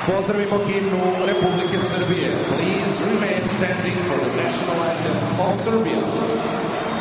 Pozdravimo himnu Republike Srbije. Please remain standing for the national anthem of Serbia.